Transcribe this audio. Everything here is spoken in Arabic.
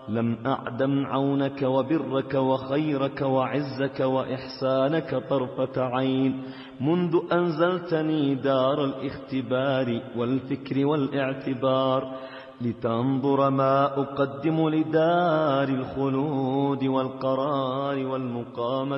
لم أعدم عونك وبرك وخيرك وعزك وإحسانك طرفة عين منذ أنزلتني دار الاختبار والفكر والاعتبار، لتنظر ما أقدم لدار الخلود والقرار والمقامة